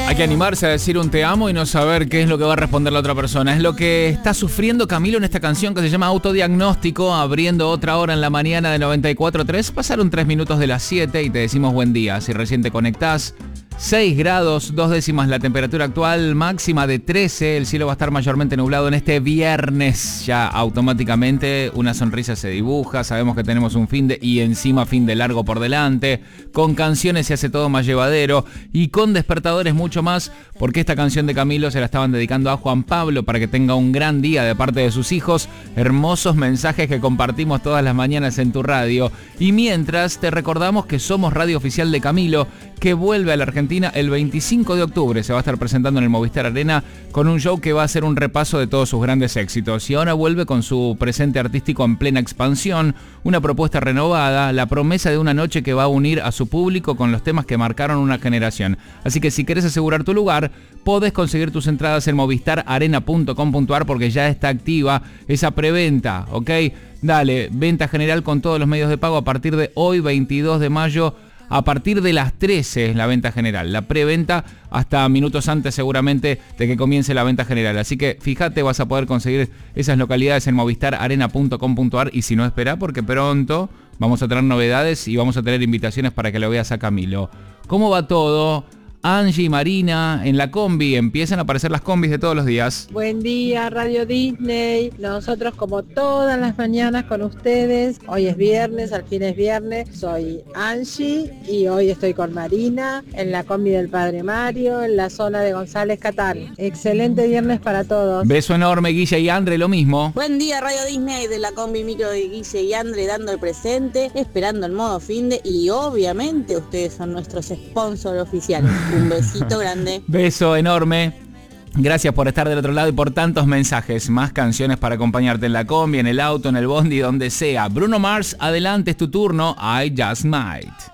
Hay que animarse a decir un te amo y no saber qué es lo que va a responder la otra persona. Es lo que está sufriendo Camilo en esta canción que se llama Autodiagnóstico, abriendo otra hora en la mañana de 94.3. Pasaron 3 minutos de las 7 y te decimos buen día. Si recién te conectás, 6 grados, 2 décimas la temperatura actual, máxima de 13. El cielo va a estar mayormente nublado en este viernes. Ya automáticamente una sonrisa se dibuja. Sabemos que tenemos un fin de y encima fin de largo por delante. Con canciones se hace todo más llevadero y con despertadores mucho más, porque esta canción de Camilo se la estaban dedicando a Juan Pablo para que tenga un gran día de parte de sus hijos. Hermosos mensajes que compartimos todas las mañanas en tu radio. Y mientras te recordamos que somos radio oficial de Camilo, que vuelve a la Argentina el 25 de octubre. Se va a estar presentando en el Movistar Arena con un show que va a ser un repaso de todos sus grandes éxitos. Y ahora vuelve con su presente artístico en plena expansión, una propuesta renovada, la promesa de una noche que va a unir a su público con los temas que marcaron una generación. Así que si querés asegurar tu lugar, podés conseguir tus entradas en movistararena.com.ar porque ya está activa esa preventa, ¿ok? Dale, venta general con todos los medios de pago a partir de hoy, 22 de mayo, a partir de las 13 es la venta general. La preventa hasta minutos antes seguramente de que comience la venta general. Así que fíjate, vas a poder conseguir esas localidades en movistararena.com.ar y si no, espera porque pronto vamos a tener novedades y vamos a tener invitaciones para que lo veas a Camilo. ¿Cómo va todo? Angie y Marina en la combi, empiezan a aparecer las combis de todos los días. Buen día, Radio Disney. Nosotros como todas las mañanas con ustedes. Hoy es viernes, al fin es viernes. Soy Angie y hoy estoy con Marina en la combi del Padre Mario, en la zona de González Catán. Excelente viernes para todos. Beso enorme, Guille y Andre, lo mismo. Buen día, Radio Disney, de la combi micro de Guille y Andre, dando el presente, esperando el modo finde y obviamente ustedes son nuestros sponsors oficiales. Un besito grande. Beso enorme. Gracias por estar del otro lado y por tantos mensajes. Más canciones para acompañarte en la combi, en el auto, en el bondi, donde sea. Bruno Mars, adelante, es tu turno. I Just Might.